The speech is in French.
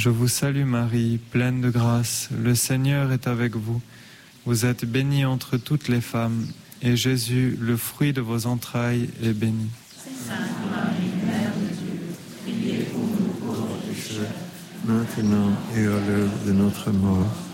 Je vous salue Marie, pleine de grâce, le Seigneur est avec vous. Vous êtes bénie entre toutes les femmes, et Jésus, le fruit de vos entrailles, est béni. Sainte Marie, Mère de Dieu, priez pour nous pauvres pécheurs, maintenant et à l'heure de notre mort.